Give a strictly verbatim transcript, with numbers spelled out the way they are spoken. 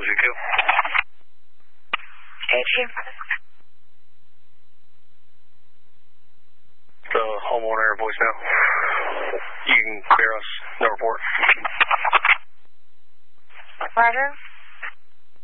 G Q. H Q. The homeowner voicemail. You can clear us. No report. Roger.